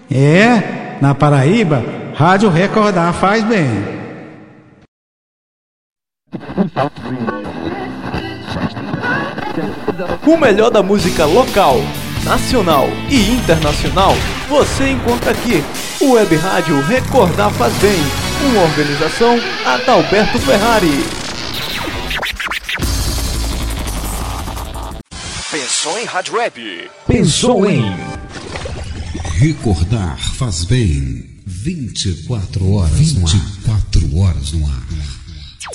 É, na Paraíba, Rádio Recordar faz bem. O melhor da música local, nacional e internacional você encontra aqui. O Web Rádio Recordar faz bem. Uma organização Adalberto Ferrari. Pensou em Rádio Web? Pensou em Recordar faz bem. 24 horas no ar.